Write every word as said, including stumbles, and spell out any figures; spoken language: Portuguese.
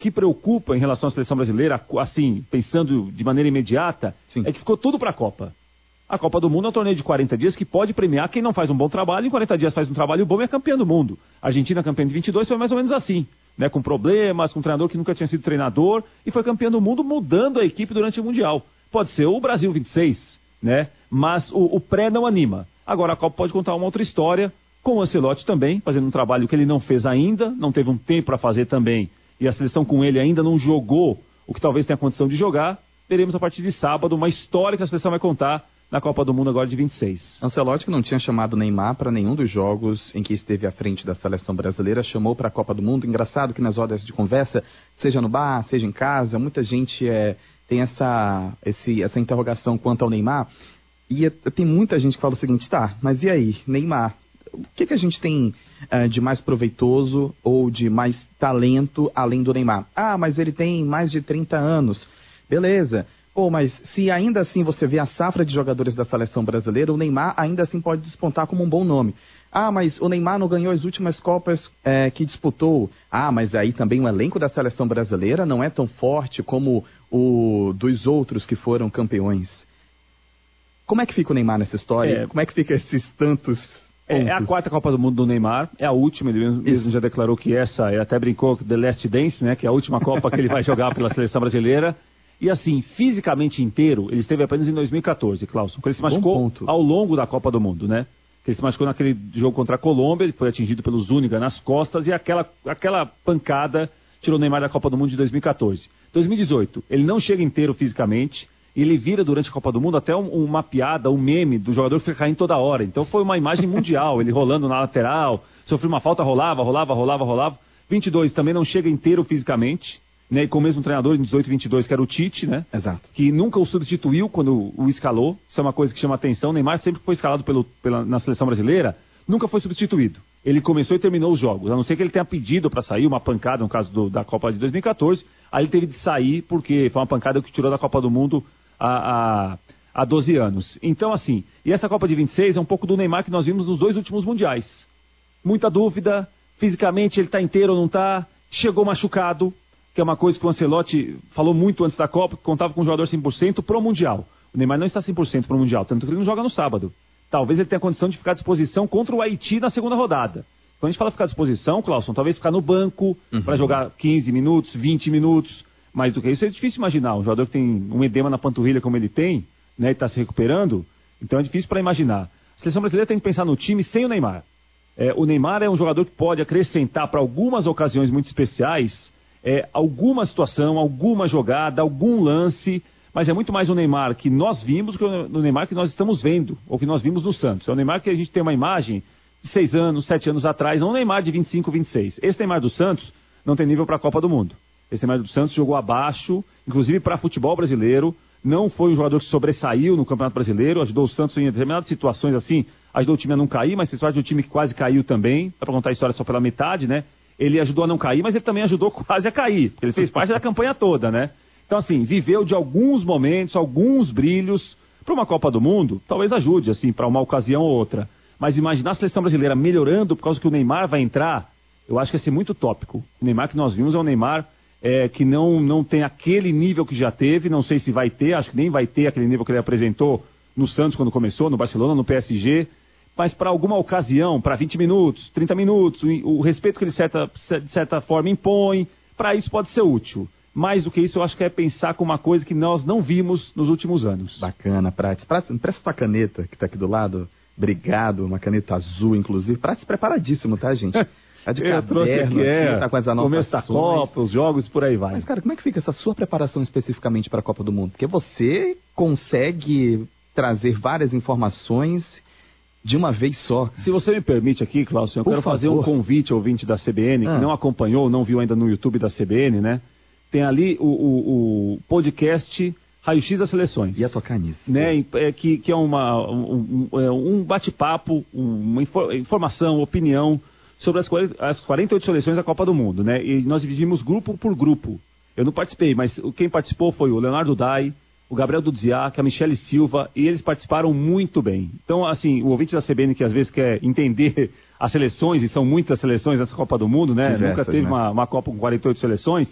que preocupa em relação à seleção brasileira, assim, pensando de maneira imediata, Sim. é que ficou tudo para a Copa. A Copa do Mundo é um torneio de quarenta dias que pode premiar quem não faz um bom trabalho, em quarenta dias faz um trabalho bom e é campeão do mundo. A Argentina, campeã de vinte e dois, foi mais ou menos assim, né? Com problemas, com um treinador que nunca tinha sido treinador, e foi campeão do mundo mudando a equipe durante o Mundial. Pode ser o Brasil vinte e seis, né? Mas o, o pré não anima. Agora a Copa pode contar uma outra história, com o Ancelotti também, fazendo um trabalho que ele não fez ainda, não teve um tempo para fazer também, e a seleção com ele ainda não jogou o que talvez tenha condição de jogar. Veremos a partir de sábado uma história que a seleção vai contar na Copa do Mundo agora de vinte e seis. Ancelotti, que não tinha chamado Neymar para nenhum dos jogos em que esteve à frente da seleção brasileira, chamou para a Copa do Mundo. Engraçado que nas rodas de conversa, seja no bar, seja em casa, muita gente é, tem essa, esse, essa interrogação quanto ao Neymar. E é, tem muita gente que fala o seguinte, tá, mas e aí, Neymar? O que, que a gente tem uh, de mais proveitoso ou de mais talento além do Neymar? Ah, mas ele tem mais de trinta anos. Beleza. Pô, mas se ainda assim você vê a safra de jogadores da seleção brasileira, o Neymar ainda assim pode despontar como um bom nome. Ah, mas o Neymar não ganhou as últimas Copas é, que disputou. Ah, mas aí também o elenco da seleção brasileira não é tão forte como o dos outros que foram campeões. Como é que fica o Neymar nessa história? É, como é que fica esses tantos... É, é a quarta Copa do Mundo do Neymar, é a última, ele mesmo, mesmo já declarou que essa, ele até brincou The Last Dance, né, que é a última Copa que ele vai jogar pela seleção brasileira. E assim, fisicamente inteiro, ele esteve apenas em dois mil e catorze, Clauson, porque ele se machucou ao longo da Copa do Mundo, né? Ele se machucou naquele jogo contra a Colômbia, ele foi atingido pelo Zúñiga nas costas e aquela, aquela pancada tirou o Neymar da Copa do Mundo de dois mil e catorze. dois mil e dezoito, ele não chega inteiro fisicamente, e ele vira durante a Copa do Mundo até um, uma piada, um meme do jogador que fica caindo toda hora. Então foi uma imagem mundial, ele rolando na lateral, sofreu uma falta, rolava, rolava, rolava, rolava. vinte e dois também não chega inteiro fisicamente, né? E com o mesmo treinador em dezoito e vinte e dois, que era o Tite, né? Exato. Que nunca o substituiu quando o escalou. Isso é uma coisa que chama atenção. O Neymar sempre foi escalado pelo, pela, na seleção brasileira, nunca foi substituído. Ele começou e terminou os jogos, a não ser que ele tenha pedido para sair, uma pancada, no caso do, da Copa de dois mil e catorze, aí ele teve de sair porque foi uma pancada que tirou da Copa do Mundo há, há doze anos. Então, assim, e essa Copa de vinte e seis é um pouco do Neymar que nós vimos nos dois últimos mundiais. Muita dúvida, fisicamente ele está inteiro ou não está, chegou machucado, que é uma coisa que o Ancelotti falou muito antes da Copa, que contava com um jogador cem por cento pro Mundial. O Neymar não está cem por cento pro Mundial, tanto que ele não joga no sábado. Talvez ele tenha condição de ficar à disposição contra o Haiti na segunda rodada. Quando a gente fala ficar à disposição, Clauson, talvez ficar no banco uhum. para jogar quinze minutos, vinte minutos. Mais do que isso, é difícil imaginar. Um jogador que tem um edema na panturrilha como ele tem, né, e está se recuperando, então é difícil para imaginar. A seleção brasileira tem que pensar no time sem o Neymar. É, o Neymar é um jogador que pode acrescentar para algumas ocasiões muito especiais, é, alguma situação, alguma jogada, algum lance, mas é muito mais o Neymar que nós vimos do que o Neymar que nós estamos vendo, ou que nós vimos no Santos. É o Neymar que a gente tem uma imagem de seis anos, sete anos atrás, não o Neymar de vinte e cinco, vinte e seis. Esse Neymar do Santos não tem nível para a Copa do Mundo. Esse Neymar do Santos jogou abaixo, inclusive para futebol brasileiro, não foi um jogador que sobressaiu no Campeonato Brasileiro, ajudou o Santos em determinadas situações assim, ajudou o time a não cair, mas você fala de um time que quase caiu também, dá para contar a história só pela metade, né? Ele ajudou a não cair, mas ele também ajudou quase a cair, porque ele fez parte da campanha toda, né? Então assim, viveu de alguns momentos, alguns brilhos, para uma Copa do Mundo, talvez ajude, assim, para uma ocasião ou outra, mas imaginar a seleção brasileira melhorando por causa que o Neymar vai entrar, eu acho que ia ser muito tópico. O Neymar que nós vimos é um Neymar... É, que não, não tem aquele nível que já teve, não sei se vai ter, acho que nem vai ter aquele nível que ele apresentou no Santos quando começou, no Barcelona, no P S G, mas para alguma ocasião, para vinte minutos, trinta minutos, o, o respeito que ele certa, de certa forma impõe, para isso pode ser útil. Mais do que isso, eu acho que é pensar com uma coisa que nós não vimos nos últimos anos. Bacana, Prates. Prates, empresta tua caneta que está aqui do lado. Obrigado, uma caneta azul, inclusive. Prates preparadíssimo, tá, gente? Tá de caderno, eu trouxe aqui, é, tá com as começo da Copa, os jogos, por aí vai. Mas, cara, como é que fica essa sua preparação especificamente para a Copa do Mundo? Porque você consegue trazer várias informações de uma vez só. Se você me permite aqui, Cláudio, eu por quero favor. fazer um convite ao ouvinte da C B N, ah. que não acompanhou, não viu ainda no YouTube da C B N, né? Tem ali o, o, o podcast Raio-X das Seleções. Ia tocar nisso. Né? É, que, que é uma, um, um bate-papo, uma informação, opinião, sobre as, as quarenta e oito seleções da Copa do Mundo, né? E nós dividimos grupo por grupo. Eu não participei, mas quem participou foi o Leonardo Dai, o Gabriel Dudziak, a Michele Silva, e eles participaram muito bem. Então, assim, o ouvinte da C B N que às vezes quer entender as seleções, e são muitas seleções nessa Copa do Mundo, né? Diversas, Nunca teve né? uma, uma Copa com quarenta e oito seleções.